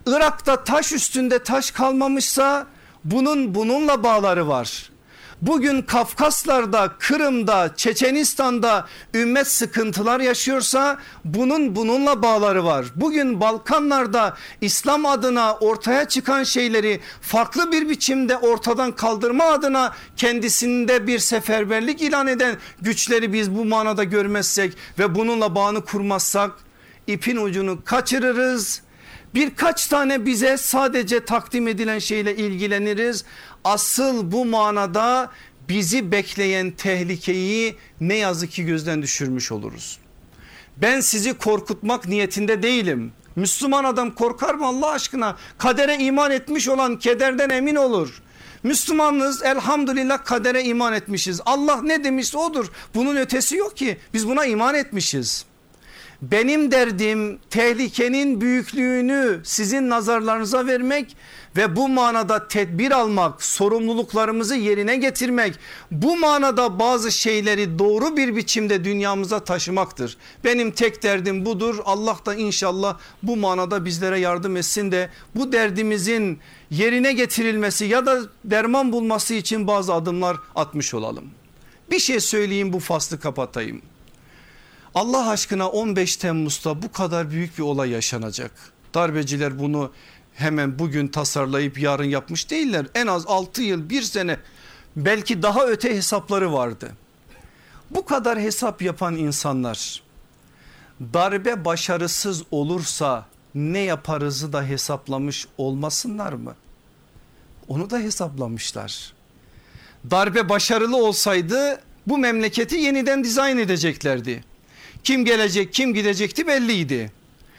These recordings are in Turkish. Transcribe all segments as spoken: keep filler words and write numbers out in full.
Irak'ta taş üstünde taş kalmamışsa bunun bununla bağları var. Bugün Kafkaslar'da, Kırım'da, Çeçenistan'da ümmet sıkıntılar yaşıyorsa bunun bununla bağları var. Bugün Balkanlarda İslam adına ortaya çıkan şeyleri farklı bir biçimde ortadan kaldırma adına kendisinde bir seferberlik ilan eden güçleri biz bu manada görmezsek ve bununla bağını kurmazsak ipin ucunu kaçırırız. Birkaç tane bize sadece takdim edilen şeyle ilgileniriz. Asıl bu manada bizi bekleyen tehlikeyi ne yazık ki gözden düşürmüş oluruz. Ben sizi korkutmak niyetinde değilim. Müslüman adam korkar mı Allah aşkına? Kadere iman etmiş olan kederden emin olur. Müslümanız, elhamdülillah kadere iman etmişiz. Allah ne demişse odur. Bunun ötesi yok ki, biz buna iman etmişiz. Benim derdim tehlikenin büyüklüğünü sizin nazarlarınıza vermek ve bu manada tedbir almak, sorumluluklarımızı yerine getirmek, bu manada bazı şeyleri doğru bir biçimde dünyamıza taşımaktır. Benim tek derdim budur. Allah da inşallah bu manada bizlere yardım etsin de bu derdimizin yerine getirilmesi ya da derman bulması için bazı adımlar atmış olalım. Bir şey söyleyeyim, bu faslı kapatayım. Allah aşkına on beş Temmuz'da bu kadar büyük bir olay yaşanacak. Darbeciler bunu hemen bugün tasarlayıp yarın yapmış değiller. En az altı yıl, bir sene, belki daha öte hesapları vardı. Bu kadar hesap yapan insanlar darbe başarısız olursa ne yaparızı da hesaplamış olmasınlar mı? Onu da hesaplamışlar. Darbe başarılı olsaydı bu memleketi yeniden dizayn edeceklerdi. Kim gelecek kim gidecekti belliydi.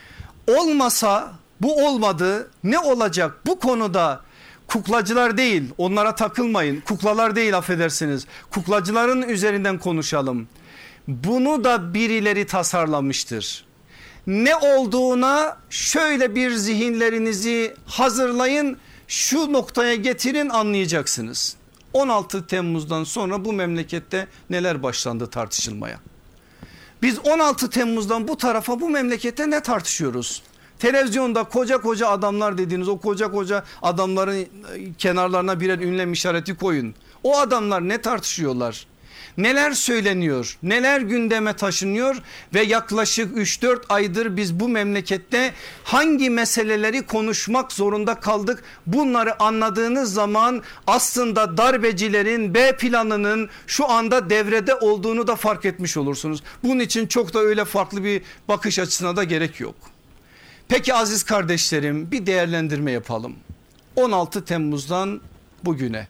Olmasa, bu olmadı, ne olacak bu konuda? Kuklacılar değil, onlara takılmayın, kuklalar değil, affedersiniz, kuklacıların üzerinden konuşalım. Bunu da birileri tasarlamıştır. Ne olduğuna şöyle bir zihinlerinizi hazırlayın, şu noktaya getirin, anlayacaksınız. on altı Temmuz'dan sonra bu memlekette neler başlandı tartışılmaya. Biz on altı Temmuz'dan bu tarafa bu memlekette ne tartışıyoruz? Televizyonda koca koca adamlar dediğiniz o koca koca adamların kenarlarına birer ünlem işareti koyun. O adamlar ne tartışıyorlar? Neler söyleniyor? Neler gündeme taşınıyor? Ve yaklaşık üç dört aydır biz bu memlekette hangi meseleleri konuşmak zorunda kaldık? Bunları anladığınız zaman aslında darbecilerin B planının şu anda devrede olduğunu da fark etmiş olursunuz. Bunun için çok da öyle farklı bir bakış açısına da gerek yok. Peki aziz kardeşlerim, bir değerlendirme yapalım. on altı Temmuz'dan bugüne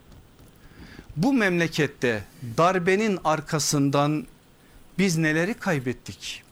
bu memlekette darbenin arkasından biz neleri kaybettik?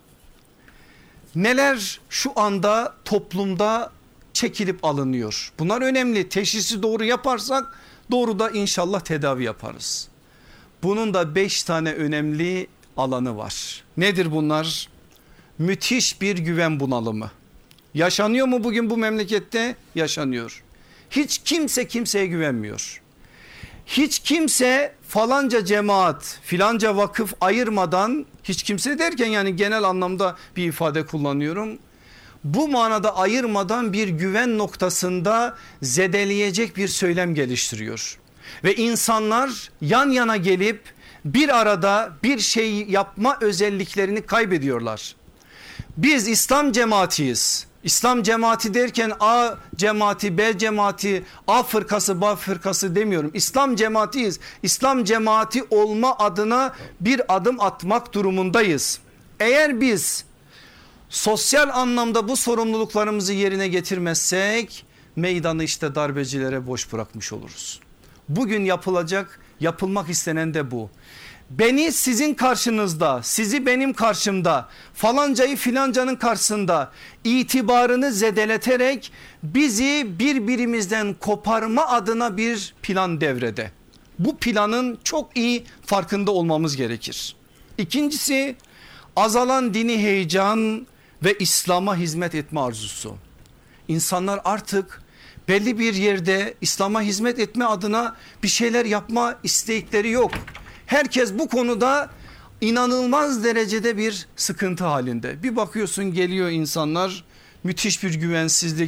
Neler şu anda toplumda çekilip alınıyor? Bunlar önemli. Teşhisi doğru yaparsak doğru da inşallah tedavi yaparız. Bunun da beş tane önemli alanı var. Nedir bunlar? Müthiş bir güven bunalımı. Yaşanıyor mu bugün bu memlekette? Yaşanıyor. Hiç kimse kimseye güvenmiyor. Hiç kimse falanca cemaat, filanca vakıf ayırmadan, hiç kimse derken yani genel anlamda bir ifade kullanıyorum. Bu manada ayırmadan bir güven noktasında zedeleyecek bir söylem geliştiriyor. Ve insanlar yan yana gelip bir arada bir şey yapma özelliklerini kaybediyorlar. Biz İslam cemaatiyiz. İslam cemaati derken A cemaati, B cemaati, A fırkası, B fırkası demiyorum. İslam cemaatiyiz. İslam cemaati olma adına bir adım atmak durumundayız. Eğer biz sosyal anlamda bu sorumluluklarımızı yerine getirmezsek meydanı işte darbecilere boş bırakmış oluruz. Bugün yapılacak, yapılmak istenen de bu. Beni sizin karşınızda, sizi benim karşımda, falancayı filancanın karşısında itibarını zedeleterek bizi birbirimizden koparma adına bir plan devrede. Bu planın çok iyi farkında olmamız gerekir. İkincisi, azalan dini heyecan ve İslam'a hizmet etme arzusu. İnsanlar artık belli bir yerde İslam'a hizmet etme adına bir şeyler yapma istekleri yok. Herkes bu konuda inanılmaz derecede bir sıkıntı halinde. Bir bakıyorsun geliyor insanlar, müthiş bir güvensizlik,